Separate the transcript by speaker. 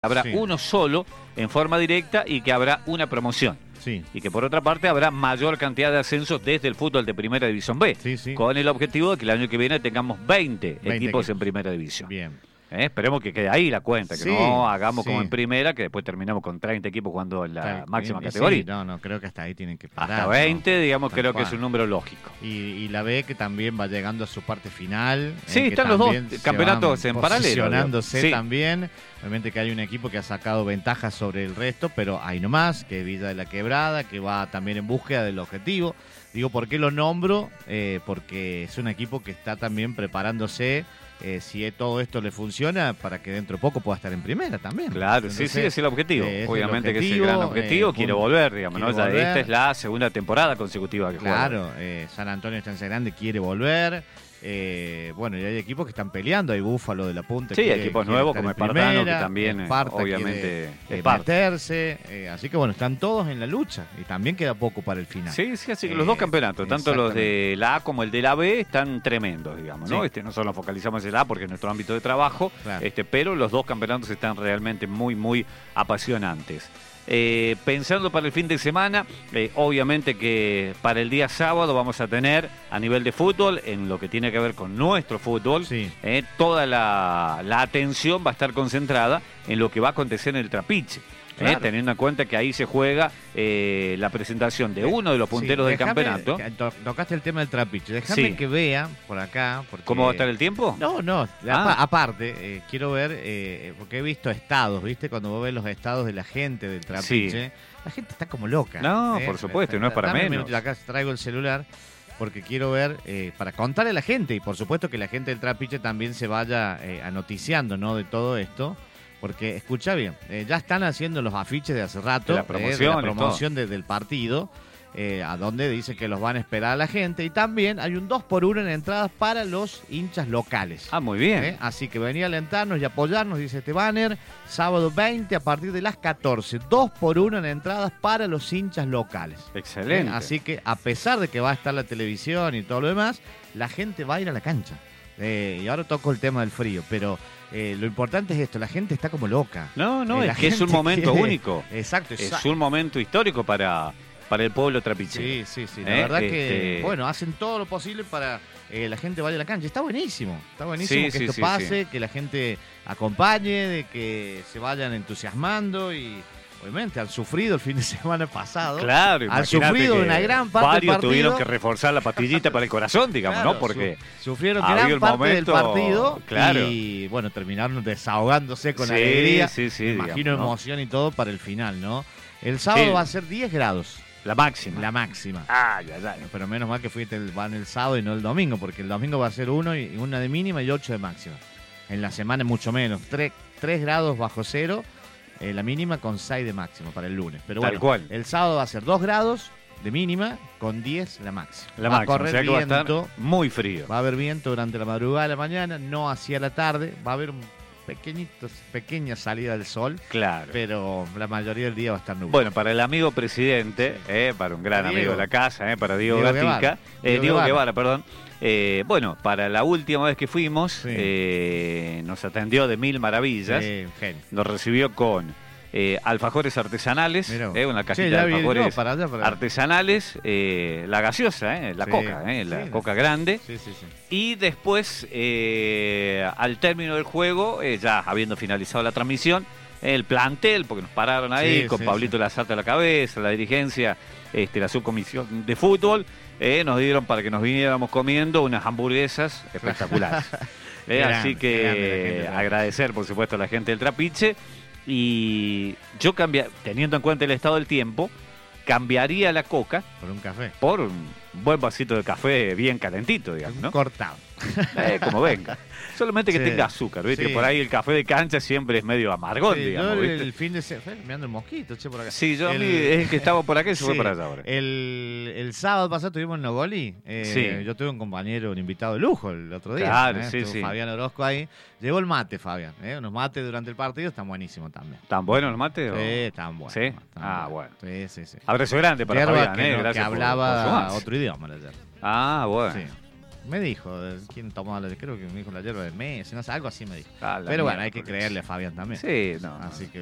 Speaker 1: habrá
Speaker 2: Sí.
Speaker 1: uno solo en forma directa y que habrá una promoción.
Speaker 2: Sí.
Speaker 1: Y que por otra parte habrá mayor cantidad de ascensos desde el fútbol de Primera División B,
Speaker 2: Sí, sí.
Speaker 1: con el objetivo de que el año que viene tengamos 20 equipos en Primera División.
Speaker 2: Bien.
Speaker 1: Esperemos que quede ahí la cuenta, que
Speaker 2: Sí,
Speaker 1: no hagamos como
Speaker 2: sí.
Speaker 1: en Primera, que después terminamos con 30 equipos jugando en la
Speaker 2: Tal-
Speaker 1: máxima
Speaker 2: sí,
Speaker 1: categoría.
Speaker 2: no, creo que hasta ahí tienen que parar.
Speaker 1: Hasta 20, digamos,
Speaker 2: Tal
Speaker 1: creo que
Speaker 2: cual.
Speaker 1: es un número lógico.
Speaker 2: Y la B que también va llegando a su parte final.
Speaker 1: Sí,
Speaker 2: que
Speaker 1: están los dos
Speaker 2: también se
Speaker 1: campeonatos
Speaker 2: van
Speaker 1: en paralelo,
Speaker 2: posicionándose
Speaker 1: digamos. Sí.
Speaker 2: también. Obviamente que hay un equipo que ha sacado ventajas sobre el resto, pero hay nomás, que es Villa de la Quebrada, que va también en búsqueda del objetivo. Digo, ¿por qué lo nombro? Porque es un equipo que está también preparándose, si todo esto le funciona, para que dentro de poco pueda estar en primera también.
Speaker 1: Claro,
Speaker 2: Entonces,
Speaker 1: sí, es el objetivo.
Speaker 2: es el
Speaker 1: Obviamente que es el
Speaker 2: objetivo,
Speaker 1: gran objetivo. Quiere volver, digamos, ¿no?
Speaker 2: quiere
Speaker 1: Ya
Speaker 2: volver.
Speaker 1: esta es la segunda temporada consecutiva que juega.
Speaker 2: Claro, San Antonio Estancia Grande quiere volver. Bueno, y hay equipos que están peleando. Hay Búfalo de la Punta.
Speaker 1: Sí,
Speaker 2: que
Speaker 1: equipos
Speaker 2: quiere
Speaker 1: nuevos
Speaker 2: estar
Speaker 1: como
Speaker 2: en
Speaker 1: Espartano,
Speaker 2: primera,
Speaker 1: que también,
Speaker 2: Esparta
Speaker 1: obviamente,
Speaker 2: quiere,
Speaker 1: Esparta.
Speaker 2: meterse. Así que bueno, están todos en la lucha. Y también queda poco para el final.
Speaker 1: Sí, así que los dos campeonatos, tanto los de la A como el de la B, están tremendos, digamos, ¿no?
Speaker 2: Sí.
Speaker 1: No solo nos focalizamos en la A porque es nuestro ámbito de trabajo,
Speaker 2: Claro.
Speaker 1: pero los dos campeonatos están realmente muy, muy apasionantes. Pensando para el fin de semana, obviamente que para el día sábado vamos a tener a nivel de fútbol, en lo que tiene que ver con nuestro fútbol,
Speaker 2: Sí.
Speaker 1: toda la atención va a estar concentrada en lo que va a acontecer en el Trapiche.
Speaker 2: Claro.
Speaker 1: Teniendo en cuenta que ahí se juega la presentación de uno de los punteros del campeonato.
Speaker 2: Tocaste el tema del Trapiche. Déjame
Speaker 1: Sí.
Speaker 2: que vea por acá. Porque,
Speaker 1: ¿Cómo va a estar el tiempo?
Speaker 2: No,
Speaker 1: Ah.
Speaker 2: aparte, quiero ver, porque he visto estados, ¿viste? Cuando vos ves los estados de la gente del Trapiche, la gente está como loca.
Speaker 1: No, por supuesto, no es para
Speaker 2: Dame un
Speaker 1: menos.
Speaker 2: minuto, acá traigo el celular, porque quiero ver, para contarle a la gente, y por supuesto que la gente del Trapiche también se vaya anoticiando, ¿no? De todo esto. Porque, escucha bien, ya están haciendo los afiches de hace rato,
Speaker 1: De la promoción y
Speaker 2: promoción del partido, a donde dice que los van a esperar a la gente. Y también hay un 2x1 en entradas para los hinchas locales.
Speaker 1: Ah, muy bien.
Speaker 2: Así que venía a alentarnos y apoyarnos, dice este banner, sábado 20 a partir de las 14. 2x1 en entradas para los hinchas locales.
Speaker 1: Excelente.
Speaker 2: Así que a pesar de que va a estar la televisión y todo lo demás, la gente va a ir a la cancha. Y ahora toco el tema del frío, pero lo importante es esto, la gente está como loca.
Speaker 1: No,
Speaker 2: La
Speaker 1: es que es un
Speaker 2: gente
Speaker 1: momento
Speaker 2: quiere-
Speaker 1: único.
Speaker 2: Exacto,
Speaker 1: Es un momento histórico para el pueblo trapichero.
Speaker 2: Sí. La verdad que,
Speaker 1: Este-
Speaker 2: bueno, hacen todo lo posible para la gente vaya a la cancha. Está buenísimo
Speaker 1: Sí,
Speaker 2: que
Speaker 1: sí,
Speaker 2: esto
Speaker 1: sí,
Speaker 2: pase, que la gente acompañe, de que se vayan entusiasmando y obviamente han sufrido el fin de semana pasado.
Speaker 1: Claro,
Speaker 2: han
Speaker 1: imagínate
Speaker 2: sufrido
Speaker 1: que
Speaker 2: una gran parte del
Speaker 1: varios
Speaker 2: partido.
Speaker 1: tuvieron que reforzar la pastillita para el corazón, digamos,
Speaker 2: Claro,
Speaker 1: ¿no? Porque
Speaker 2: sufrieron
Speaker 1: había
Speaker 2: gran
Speaker 1: un
Speaker 2: parte
Speaker 1: momento,
Speaker 2: del partido
Speaker 1: claro.
Speaker 2: y bueno, terminaron desahogándose con
Speaker 1: Sí,
Speaker 2: alegría.
Speaker 1: sí,
Speaker 2: Me imagino
Speaker 1: digamos, ¿no?
Speaker 2: emoción y todo para el final, ¿no? El sábado
Speaker 1: Sí.
Speaker 2: va a ser 10 grados,
Speaker 1: la máxima.
Speaker 2: la máxima.
Speaker 1: Ay, ay, ay.
Speaker 2: Pero menos mal que van el sábado y no el domingo, porque el domingo va a ser 1 y una de mínima y 8 de máxima. En la semana mucho menos, 3 grados bajo cero, la mínima con 6 de máxima para el lunes. Pero
Speaker 1: Tal
Speaker 2: bueno,
Speaker 1: cual.
Speaker 2: el sábado va a ser 2 grados de mínima con 10 la máxima.
Speaker 1: La
Speaker 2: va
Speaker 1: máxima,
Speaker 2: a correr
Speaker 1: o sea que va a estar
Speaker 2: viento,
Speaker 1: muy frío.
Speaker 2: va a haber viento durante la madrugada de la mañana, no hacia la tarde, va a haber un pequeña salida del sol,
Speaker 1: Claro.
Speaker 2: pero la mayoría del día va a estar nublado.
Speaker 1: Bueno, para el amigo presidente, para un gran
Speaker 2: Diego.
Speaker 1: amigo de la casa, para Diego
Speaker 2: Diego
Speaker 1: Gatica,
Speaker 2: Guevara.
Speaker 1: Diego Guevara, perdón. Bueno, para la última vez que fuimos,
Speaker 2: Sí.
Speaker 1: nos atendió de mil maravillas.
Speaker 2: Genio.
Speaker 1: Nos recibió con alfajores artesanales,
Speaker 2: Mirá vos.
Speaker 1: una cajita
Speaker 2: Che, ya
Speaker 1: de
Speaker 2: vi-
Speaker 1: alfajores
Speaker 2: no, para allá, para allá.
Speaker 1: artesanales, la gaseosa, la
Speaker 2: Sí,
Speaker 1: coca, la
Speaker 2: sí.
Speaker 1: coca grande.
Speaker 2: Sí.
Speaker 1: Y después, al término del juego, ya habiendo finalizado la transmisión, el plantel, porque nos pararon ahí
Speaker 2: Sí,
Speaker 1: con
Speaker 2: sí,
Speaker 1: Pablito Lazarte a la cabeza, la dirigencia, la subcomisión de fútbol, nos dieron para que nos viniéramos comiendo unas hamburguesas espectaculares.
Speaker 2: Qué grande,
Speaker 1: Así
Speaker 2: qué grande la gente
Speaker 1: que
Speaker 2: del
Speaker 1: agradecer, por supuesto, a la gente del Trapiche. Y yo teniendo en cuenta el estado del tiempo, cambiaría la coca
Speaker 2: Por un café.
Speaker 1: por un buen vasito de café bien calentito, digamos, ¿no?
Speaker 2: Cortado.
Speaker 1: Como venga. Solamente que
Speaker 2: Sí.
Speaker 1: tenga azúcar, ¿viste?
Speaker 2: Sí.
Speaker 1: Que por ahí el café de cancha siempre es medio amargón,
Speaker 2: Sí,
Speaker 1: digamos,
Speaker 2: yo
Speaker 1: ¿viste?
Speaker 2: el fin de semana. Mirando el mosquito, che, por acá.
Speaker 1: Sí, yo a mí es que estaba por acá y se fue
Speaker 2: Sí,
Speaker 1: para allá ahora.
Speaker 2: El sábado pasado estuvimos en Nogoli.
Speaker 1: Sí.
Speaker 2: Yo tuve un compañero, un invitado de lujo el otro día.
Speaker 1: Claro, sí,
Speaker 2: Estuvo
Speaker 1: sí.
Speaker 2: Fabián Orozco ahí. Llegó el mate, Fabián. Unos mates durante el partido están buenísimos también.
Speaker 1: ¿Tan buenos los mates? o?
Speaker 2: Sí, están buenos.
Speaker 1: ¿Sí?
Speaker 2: están
Speaker 1: Ah,
Speaker 2: buenos. Sí.
Speaker 1: Abrazo grande para
Speaker 2: Yerba
Speaker 1: Fabián,
Speaker 2: que, no- que
Speaker 1: gracias por
Speaker 2: hablaba
Speaker 1: sumarse.
Speaker 2: otro idioma. La yerba.
Speaker 1: Ah, bueno.
Speaker 2: Sí. Me dijo, ¿quién tomaba? Creo que me dijo la hierba de Messi, no sé, algo así me dijo.
Speaker 1: Ah,
Speaker 2: Pero bueno, hay
Speaker 1: miércoles.
Speaker 2: que creerle a Fabián también.
Speaker 1: Sí, no.
Speaker 2: Así que